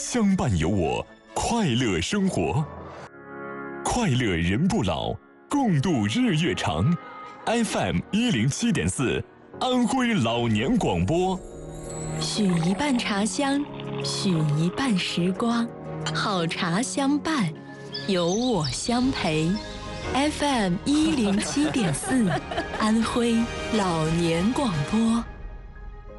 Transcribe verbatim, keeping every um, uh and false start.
相伴有我，快乐生活。快乐人不老，共度日月长。F M 一零七点四，安徽老年广播。 许一半茶香，许一半时光，好茶相伴，有我相陪。F M 一零七点四，安徽老年广播。